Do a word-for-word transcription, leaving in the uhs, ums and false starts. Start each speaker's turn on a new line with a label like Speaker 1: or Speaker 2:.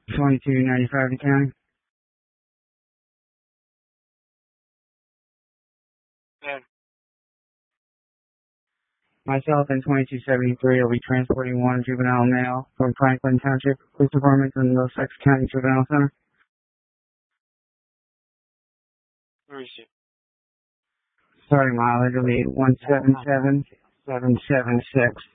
Speaker 1: twenty-two ninety-five to county.
Speaker 2: Yeah.
Speaker 1: Myself and twenty-two seventy-three will be transporting one juvenile male from Franklin Township Police Department to the Middlesex County Juvenile Center.
Speaker 2: Where is she?
Speaker 1: Starting mileage will be one seven seven seven seven six.